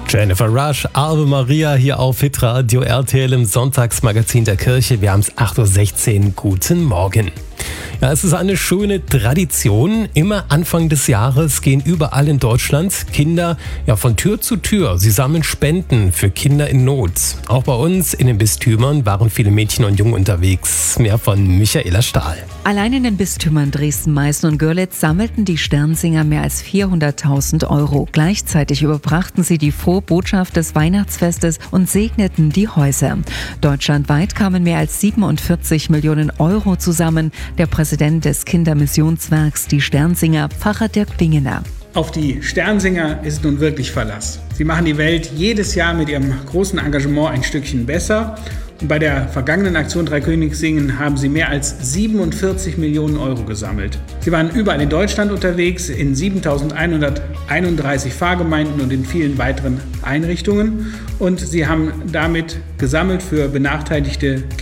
Jennifer Rush, Ave Maria hier auf Hitradio RTL im Sonntagsmagazin der Kirche. Wir haben es 8.16 Uhr. Guten Morgen. Ja, es ist eine schöne Tradition. Immer Anfang des Jahres gehen überall in Deutschland Kinder von Tür zu Tür. Sie sammeln Spenden für Kinder in Not. Auch bei uns in den Bistümern waren viele Mädchen und Jungen unterwegs. Mehr von Michaela Stahl. Allein in den Bistümern Dresden, Meißen und Görlitz sammelten die Sternsinger mehr als 400.000 €. Gleichzeitig überbrachten sie die frohe Botschaft des Weihnachtsfestes und segneten die Häuser. Deutschlandweit kamen mehr als 47 Millionen € zusammen. Der Präsident des Kindermissionswerks, die Sternsinger, Pfarrer Dirk Wingener. Auf die Sternsinger ist nun wirklich Verlass. Sie machen die Welt jedes Jahr mit ihrem großen Engagement ein Stückchen besser. Und bei der vergangenen Aktion Dreikönigs singen haben sie mehr als 47 Millionen € gesammelt. Sie waren überall in Deutschland unterwegs, in 7.131 Pfarrgemeinden und in vielen weiteren Einrichtungen. Und sie haben damit gesammelt für benachteiligte